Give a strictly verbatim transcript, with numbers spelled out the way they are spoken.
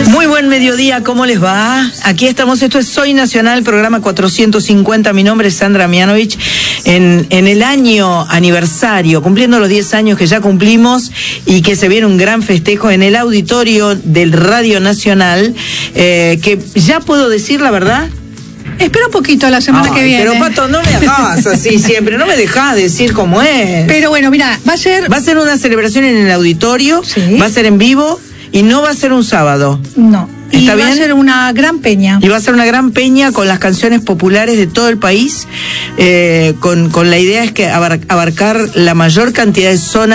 Muy buen mediodía, ¿cómo les va? Aquí estamos, esto es Soy Nacional, programa cuatrocientos cincuenta, mi nombre es Sandra Mianovich, en, en el año aniversario, cumpliendo los diez años que ya cumplimos y que se viene un gran festejo en el auditorio del Radio Nacional, eh, que ya puedo decir la verdad. Espera un poquito la semana Ay, que viene. Pero Pato, no me hagas así siempre, no me dejás decir cómo es. Pero bueno, mira, va a ser... Va a ser una celebración en el auditorio, sí. Va a ser en vivo y no va a ser un sábado. No. Y ¿Está va bien? a ser una gran peña. Y va a ser una gran peña con las canciones populares de todo el país, eh, con, con la idea es que abar- abarcar la mayor cantidad de zonas